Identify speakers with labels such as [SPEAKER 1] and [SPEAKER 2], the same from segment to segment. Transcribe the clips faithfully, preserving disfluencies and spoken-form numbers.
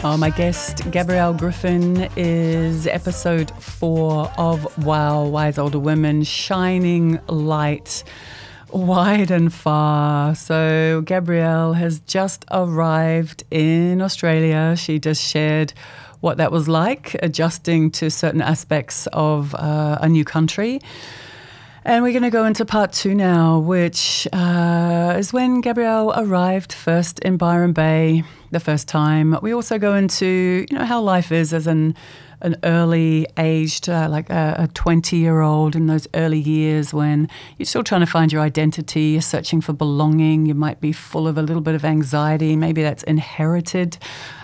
[SPEAKER 1] Oh, my guest, Gabrielle Griffin, is episode four of Wow, Wise Older Women, shining light wide and far. So Gabrielle has just arrived in Australia. She just shared what that was like, adjusting to certain aspects of uh, a new country. And we're going to go into part two now, which uh, is when Gabrielle arrived first in Byron Bay the first time. We also go into, you know, how life is as an an early aged, uh, like a twenty-year-old in those early years when you're still trying to find your identity, you're searching for belonging, you might be full of a little bit of anxiety, maybe that's inherited.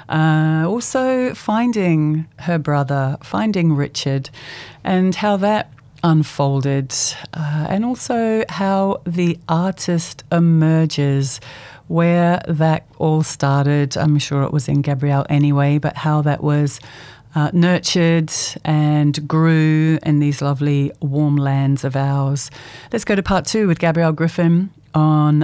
[SPEAKER 1] Uh, also finding her brother, finding Richard, and how that unfolded, uh, and also how the artist emerges, where that all started. I'm sure it was in Gabrielle anyway, but how that was uh, nurtured and grew in these lovely warm lands of ours. Let's go to part two with Gabrielle Griffin on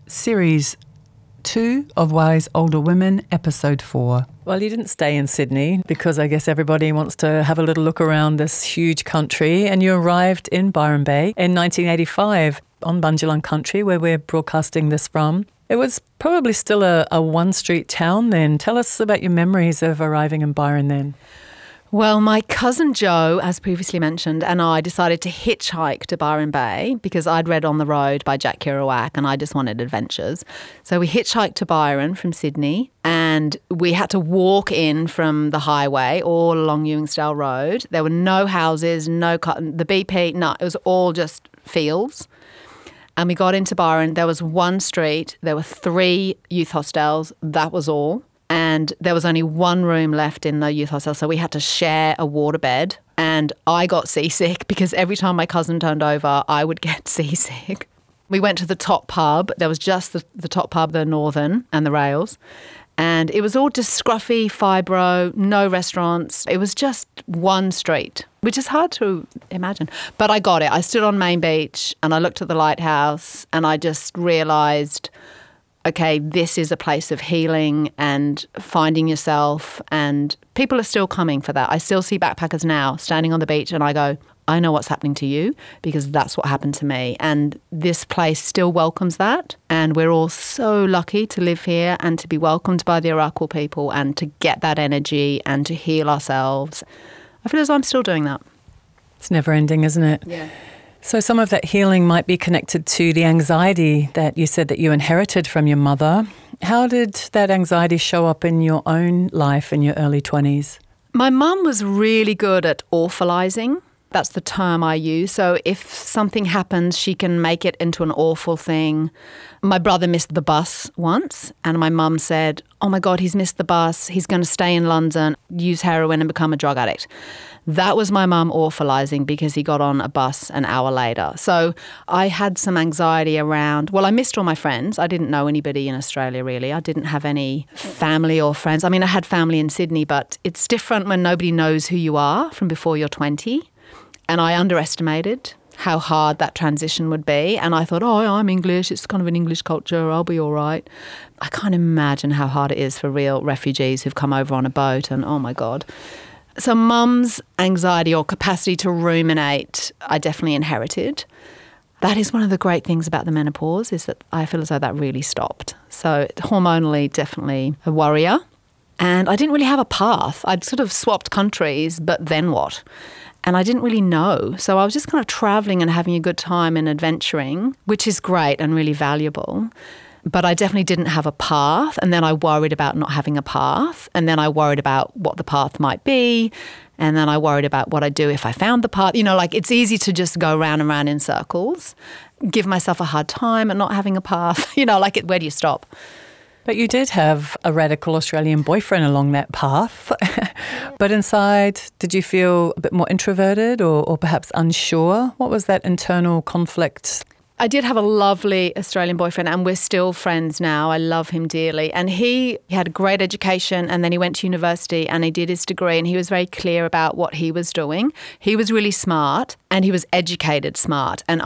[SPEAKER 1] series two of Wise Older Women, episode four. Well, you didn't stay in Sydney because I guess everybody wants to have a little look around this huge country, and you arrived in Byron Bay in nineteen eighty-five on Bundjalung country, where we're broadcasting this from. It was probably still a, a one-street town then. Tell us about your memories of arriving in Byron then.
[SPEAKER 2] Well, my cousin Jo, as previously mentioned, and I decided to hitchhike to Byron Bay because I'd read On the Road by Jack Kerouac and I just wanted adventures. So we hitchhiked to Byron from Sydney, and we had to walk in from the highway all along Ewingsdale Road. There were no houses, no the B P, no, it was all just fields. And we got into Byron. There was one street. There were three youth hostels. That was all. And there was only one room left in the youth hostel, so we had to share a waterbed. And I got seasick because every time my cousin turned over, I would get seasick. We went to the top pub. There was just the, the top pub, the Northern and the Rails. And it was all just scruffy, fibro, no restaurants. It was just one street, which is hard to imagine. But I got it. I stood on Main Beach and I looked at the lighthouse and I just realised, okay, this is a place of healing and finding yourself, and people are still coming for that. I still see backpackers now standing on the beach and I go, I know what's happening to you because that's what happened to me. And this place still welcomes that. And we're all so lucky to live here and to be welcomed by the Arakwal people and to get that energy and to heal ourselves. I feel as though I'm still doing that.
[SPEAKER 1] It's never ending, isn't it?
[SPEAKER 2] Yeah.
[SPEAKER 1] So some of that healing might be connected to the anxiety that you said that you inherited from your mother. How did that anxiety show up in your own life in your early twenties?
[SPEAKER 2] My mum was really good at awfulizing. That's the term I use. So if something happens, she can make it into an awful thing. My brother missed the bus once and my mum said, oh my God, he's missed the bus. He's going to stay in London, use heroin and become a drug addict. That was my mum awfulizing because he got on a bus an hour later. So I had some anxiety around, well, I missed all my friends. I didn't know anybody in Australia really. I didn't have any family or friends. I mean, I had family in Sydney, but it's different when nobody knows who you are from before you're twenty. And I underestimated how hard that transition would be. And I thought, oh, I'm English. It's kind of an English culture. I'll be all right. I can't imagine how hard it is for real refugees who've come over on a boat. And oh, my God. So mum's anxiety or capacity to ruminate, I definitely inherited. That is one of the great things about the menopause is that I feel as though that really stopped. So hormonally, definitely a worrier. And I didn't really have a path. I'd sort of swapped countries, but then what? And I didn't really know. So I was just kind of travelling and having a good time and adventuring, which is great and really valuable. But I definitely didn't have a path. And then I worried about not having a path. And then I worried about what the path might be. And then I worried about what I'd do if I found the path. You know, like it's easy to just go round and round in circles, give myself a hard time at not having a path. You know, like it, where do you stop?
[SPEAKER 1] But you did have a radical Australian boyfriend along that path. But inside, did you feel a bit more introverted or, or perhaps unsure? What was that internal conflict?
[SPEAKER 2] I did have a lovely Australian boyfriend and we're still friends now. I love him dearly. And he, he had a great education and then he went to university and he did his degree and he was very clear about what he was doing. He was really smart and he was educated smart. And I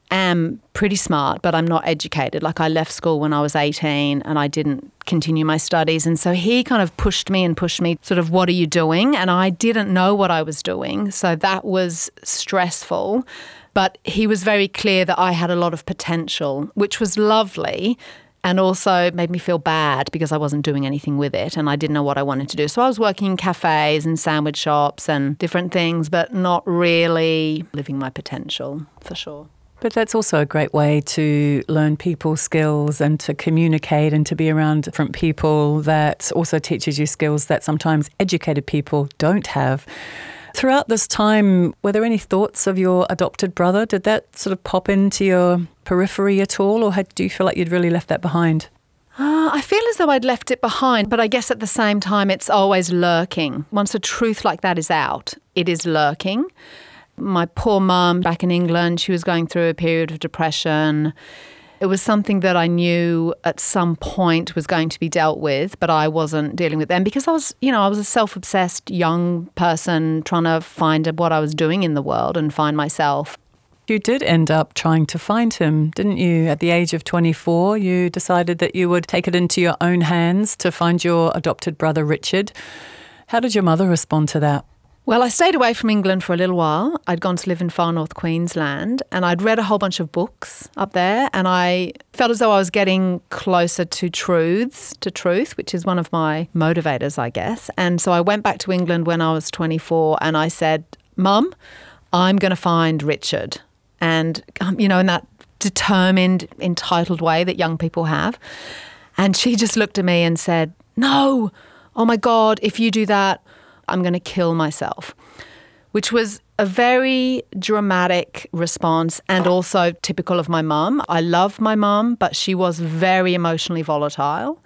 [SPEAKER 2] am pretty smart, but I'm not educated. Like, I left school when I was eighteen and I didn't continue my studies. And so he kind of pushed me and pushed me, sort of, what are you doing? And I didn't know what I was doing. So that was stressful. But he was very clear that I had a lot of potential, which was lovely. And also made me feel bad because I wasn't doing anything with it and I didn't know what I wanted to do. So I was working in cafes and sandwich shops and different things, but not really living my potential, for sure.
[SPEAKER 1] But that's also a great way to learn people skills and to communicate and to be around different people. That also teaches you skills that sometimes educated people don't have. Throughout this time, were there any thoughts of your adopted brother? Did that sort of pop into your periphery at all, or had, do you feel like you'd really left that behind?
[SPEAKER 2] Uh, I feel as though I'd left it behind, but I guess at the same time it's always lurking. Once a truth like that is out, it is lurking. My poor mum back in England, she was going through a period of depression. It was something that I knew at some point was going to be dealt with, but I wasn't dealing with them because I was, you know, I was a self-obsessed young person trying to find what I was doing in the world and find myself.
[SPEAKER 1] You did end up trying to find him, didn't you? At the age of twenty-four, you decided that you would take it into your own hands to find your adopted brother, Richard. How did your mother respond to that?
[SPEAKER 2] Well, I stayed away from England for a little while. I'd gone to live in far north Queensland and I'd read a whole bunch of books up there and I felt as though I was getting closer to truths, to truth, which is one of my motivators, I guess. And so I went back to England when I was twenty-four and I said, Mum, I'm going to find Richard. And, um, you know, in that determined, entitled way that young people have. And she just looked at me and said, no, oh my God, if you do that, I'm going to kill myself, which was a very dramatic response and also typical of my mum. I love my mum, but she was very emotionally volatile.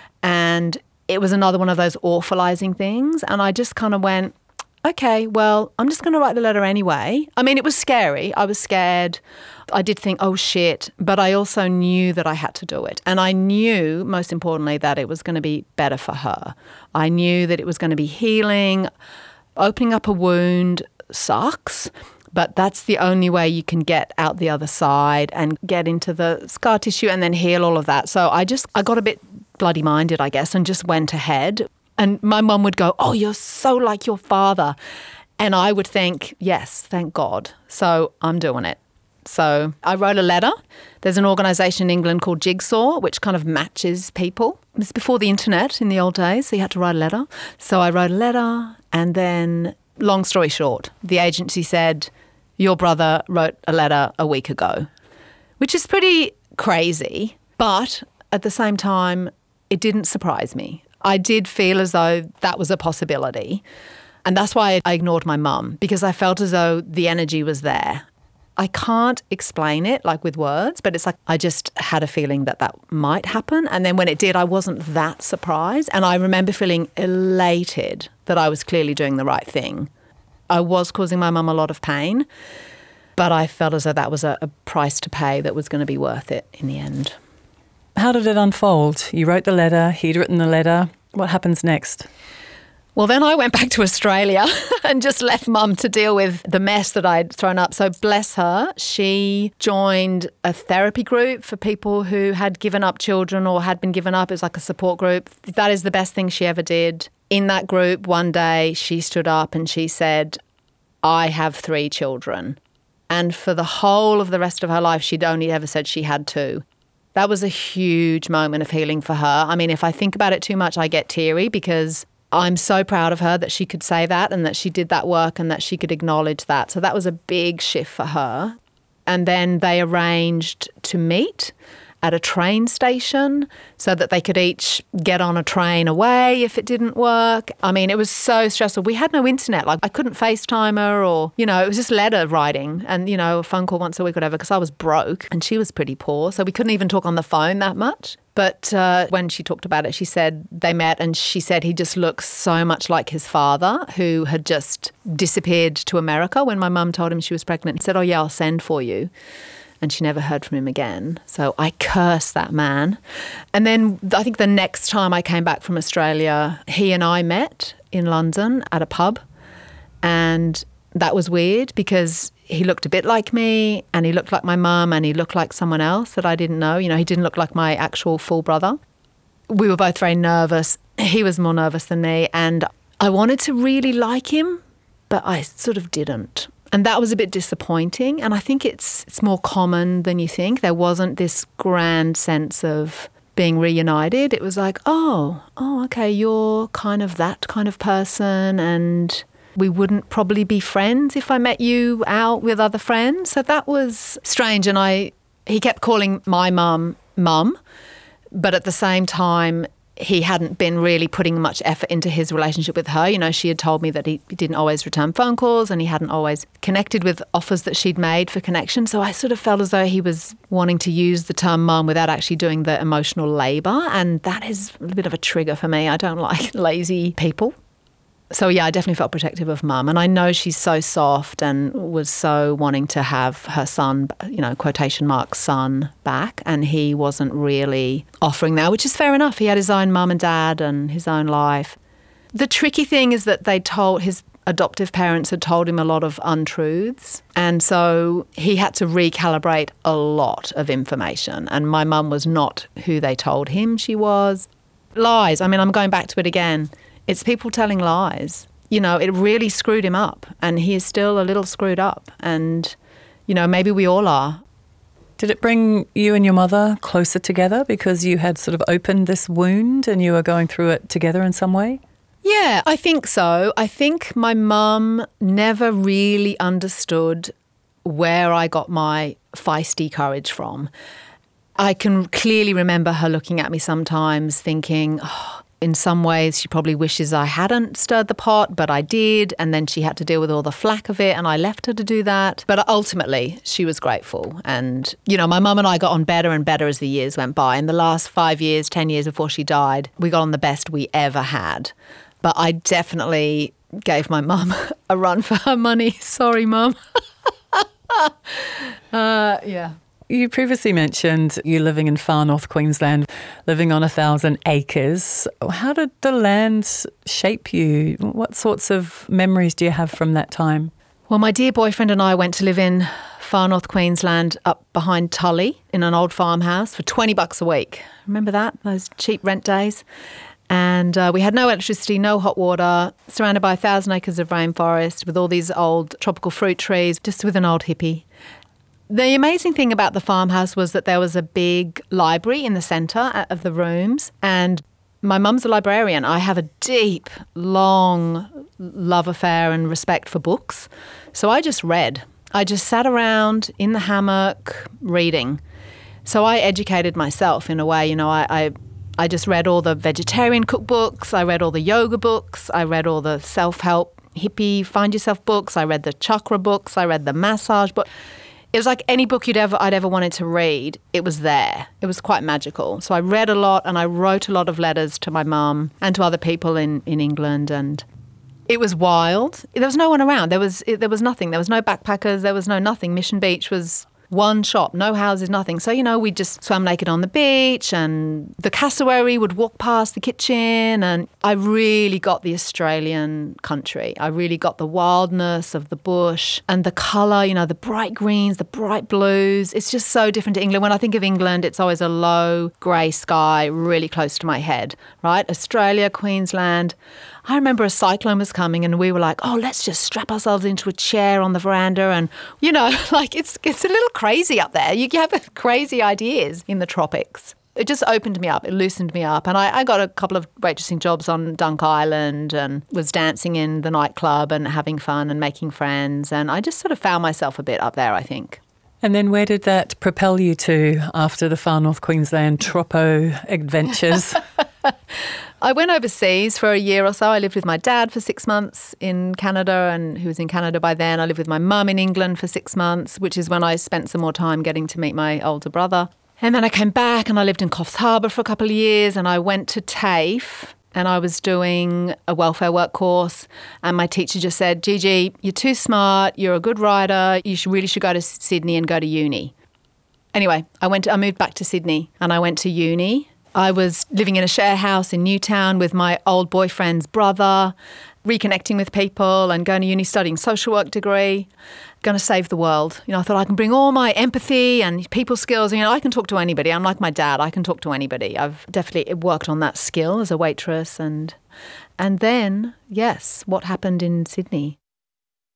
[SPEAKER 2] And it was another one of those awfulizing things. And I just kind of went, okay, well, I'm just going to write the letter anyway. I mean, it was scary. I was scared. I did think, oh, shit. But I also knew that I had to do it. And I knew, most importantly, that it was going to be better for her. I knew that it was going to be healing. Opening up a wound sucks, but that's the only way you can get out the other side and get into the scar tissue and then heal all of that. So I just, I got a bit bloody-minded, I guess, and just went ahead. And my mum would go, oh, you're so like your father. And I would think, yes, thank God. So I'm doing it. So I wrote a letter. There's an organisation in England called Jigsaw, which kind of matches people. It was before the internet in the old days, so you had to write a letter. So I wrote a letter and then, long story short, the agency said, your brother wrote a letter a week ago, which is pretty crazy. But at the same time, it didn't surprise me. I did feel as though that was a possibility. And that's why I ignored my mum, because I felt as though the energy was there. I can't explain it like with words, but it's like I just had a feeling that that might happen. And then when it did, I wasn't that surprised. And I remember feeling elated that I was clearly doing the right thing. I was causing my mum a lot of pain, but I felt as though that was a, a price to pay that was going to be worth it in the end.
[SPEAKER 1] How did it unfold? You wrote the letter, he'd written the letter. What happens next?
[SPEAKER 2] Well, then I went back to Australia and just left Mum to deal with the mess that I'd thrown up. So bless her, she joined a therapy group for people who had given up children or had been given up. It was like a support group. That is the best thing she ever did. In that group, one day she stood up and she said, I have three children. And for the whole of the rest of her life, she'd only ever said she had two. That was a huge moment of healing for her. I mean, if I think about it too much, I get teary because I'm so proud of her that she could say that and that she did that work and that she could acknowledge that. So that was a big shift for her. And then they arranged to meet at a train station so that they could each get on a train away if it didn't work. I mean, it was so stressful. We had no internet. Like, I couldn't FaceTime her or, you know, it was just letter writing and, you know, a phone call once a week or whatever because I was broke and she was pretty poor. So we couldn't even talk on the phone that much. But uh, when she talked about it, she said they met and she said he just looks so much like his father who had just disappeared to America when my mum told him she was pregnant. He said, oh, yeah, I'll send for you. And she never heard from him again. So I cursed that man. And then I think the next time I came back from Australia, he and I met in London at a pub. And that was weird because he looked a bit like me, and he looked like my mum, and he looked like someone else that I didn't know. You know, he didn't look like my actual full brother. We were both very nervous. He was more nervous than me, and I wanted to really like him, but I sort of didn't. And that was a bit disappointing, and I think it's it's more common than you think. There wasn't this grand sense of being reunited. It was like, oh, oh, okay, you're kind of that kind of person, and we wouldn't probably be friends if I met you out with other friends. So that was strange. And I, he kept calling my mum, mum, but at the same time, he hadn't been really putting much effort into his relationship with her. You know, she had told me that he didn't always return phone calls and he hadn't always connected with offers that she'd made for connection. So I sort of felt as though he was wanting to use the term mum without actually doing the emotional labour. And that is a bit of a trigger for me. I don't like lazy people. So, yeah, I definitely felt protective of mum. And I know she's so soft and was so wanting to have her son, you know, quotation marks, son back. And he wasn't really offering that, which is fair enough. He had his own mum and dad and his own life. The tricky thing is that they told, his adoptive parents had told him a lot of untruths. And so he had to recalibrate a lot of information. And my mum was not who they told him she was. Lies. I mean, I'm going back to it again. It's people telling lies. You know, it really screwed him up, and he is still a little screwed up. And, you know, maybe we all are.
[SPEAKER 1] Did it bring you and your mother closer together because you had sort of opened this wound and you were going through it together in some way?
[SPEAKER 2] Yeah, I think so. I think my mum never really understood where I got my feisty courage from. I can clearly remember her looking at me sometimes thinking, oh, in some ways, she probably wishes I hadn't stirred the pot, but I did. And then she had to deal with all the flack of it, and I left her to do that. But ultimately, she was grateful. And, you know, my mum and I got on better and better as the years went by. In the last five years, ten years before she died, we got on the best we ever had. But I definitely gave my mum a run for her money. Sorry, Mum. uh, yeah.
[SPEAKER 1] You previously mentioned you living in far north Queensland, living on a thousand acres. How did the land shape you? What sorts of memories do you have from that time?
[SPEAKER 2] Well, my dear boyfriend and I went to live in far north Queensland up behind Tully in an old farmhouse for twenty bucks a week. Remember that? Those cheap rent days? And uh, we had no electricity, no hot water, surrounded by a thousand acres of rainforest with all these old tropical fruit trees, just with an old hippie. The amazing thing about the farmhouse was that there was a big library in the centre of the rooms, and my mum's a librarian. I have a deep, long love affair and respect for books. So I just read. I just sat around in the hammock reading. So I educated myself in a way. You know, I, I, I just read all the vegetarian cookbooks. I read all the yoga books. I read all the self-help hippie find yourself books. I read the chakra books. I read the massage book. It was like any book you'd ever, I'd ever wanted to read, it was there. It was quite magical. So I read a lot, and I wrote a lot of letters to my mum and to other people in, in England, and it was wild. There was no one around. There was there was nothing. There was no backpackers. There was no nothing. Mission Beach was one shop, no houses, nothing. So, you know, we just swam naked on the beach, and the cassowary would walk past the kitchen, and I really got the Australian country. I really got the wildness of the bush and the colour, you know, the bright greens, the bright blues. It's just so different to England. When I think of England, it's always a low grey sky really close to my head, right? Australia, Queensland. I remember a cyclone was coming and we were like, oh, let's just strap ourselves into a chair on the veranda, and, you know, like it's it's a little crazy up there. You have crazy ideas in the tropics. It just opened me up. It loosened me up. And I, I got a couple of waitressing jobs on Dunk Island and was dancing in the nightclub and having fun and making friends. And I just sort of found myself a bit up there, I think.
[SPEAKER 1] And then where did that propel you to after the far north Queensland tropo adventures?
[SPEAKER 2] I went overseas for a year or so. I lived with my dad for six months in Canada, and who was in Canada by then. I lived with my mum in England for six months, which is when I spent some more time getting to meet my older brother. And then I came back and I lived in Coffs Harbour for a couple of years, and I went to TAFE and I was doing a welfare work course, and my teacher just said, Gigi, you're too smart, you're a good writer, you should, really should go to Sydney and go to uni. Anyway, I went. To, I moved back to Sydney and I went to uni. I was living in a share house in Newtown with my old boyfriend's brother, reconnecting with people and going to uni, studying social work degree, going to save the world. You know, I thought I can bring all my empathy and people skills. You know, I can talk to anybody. I'm like my dad. I can talk to anybody. I've definitely worked on that skill as a waitress. And and then, yes, what happened in Sydney?